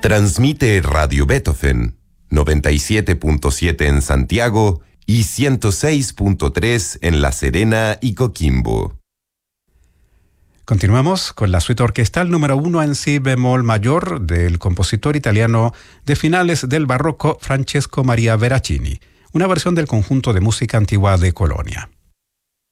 Transmite Radio Beethoven, 97.7 en Santiago y 106.3 en La Serena y Coquimbo. Continuamos con la suite orquestal número 1 en si bemol mayor del compositor italiano de finales del barroco Francesco Maria Veracini, una versión del conjunto de música antigua de Colonia.